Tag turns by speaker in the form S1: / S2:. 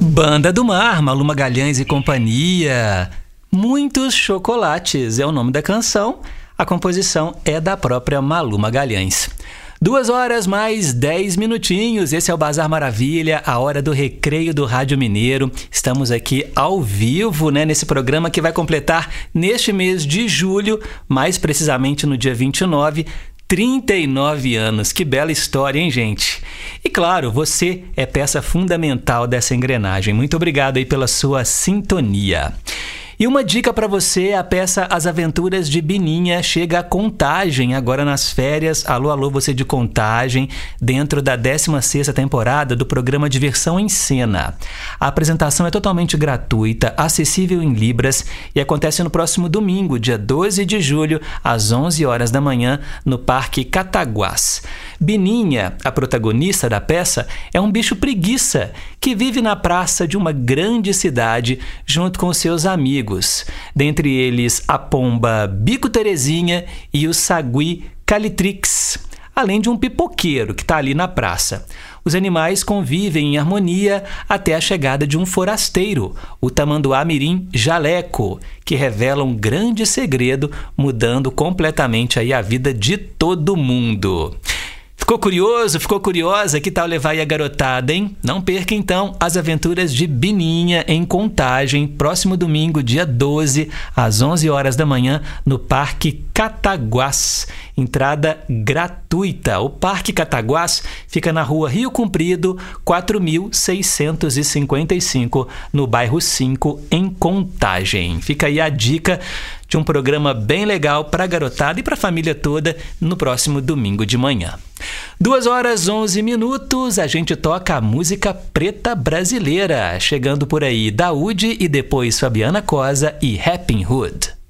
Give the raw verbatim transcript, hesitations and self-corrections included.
S1: Banda do Mar, Malu Magalhães e companhia. Muitos Chocolates é o nome da canção. A composição é da própria Malu Magalhães. Duas horas mais dez minutinhos. Esse é o Bazar Maravilha, a hora do recreio do Rádio Mineiro. Estamos aqui ao vivo, né, nesse programa que vai completar neste mês de julho, mais precisamente no dia vinte e nove, trinta e nove anos. Que bela história, hein, gente? E claro, você é peça fundamental dessa engrenagem. Muito obrigado aí pela sua sintonia. E uma dica para você, a peça As Aventuras de Bininha chega a Contagem agora nas férias. Alô, alô, você de Contagem, dentro da décima sexta temporada do programa Diversão em Cena. A apresentação é totalmente gratuita, acessível em Libras e acontece no próximo domingo, dia doze de julho, às onze horas da manhã, no Parque Cataguás. Bininha, a protagonista da peça, é um bicho preguiça que vive na praça de uma grande cidade junto com seus amigos. Dentre eles, a pomba Bico Terezinha e o sagui Calitrix, além de um pipoqueiro que está ali na praça. Os animais convivem em harmonia até a chegada de um forasteiro, o tamanduá mirim Jaleco, que revela um grande segredo, mudando completamente aí a vida de todo mundo. Ficou curioso? Ficou curiosa? Que tal levar aí a garotada, hein? Não perca, então, As Aventuras de Bininha em Contagem, próximo domingo, dia doze, às onze horas da manhã, no Parque Cataguás. Entrada gratuita. O Parque Cataguás fica na rua Rio Comprido, quatro mil seiscentos e cinquenta e cinco, no bairro cinco, em Contagem. Fica aí a dica de um programa bem legal para a garotada e para a família toda no próximo domingo de manhã. Duas horas onze minutos, a gente toca a música preta brasileira. Chegando por aí, Daúde e depois Fabiana Cosa e Happy Hood.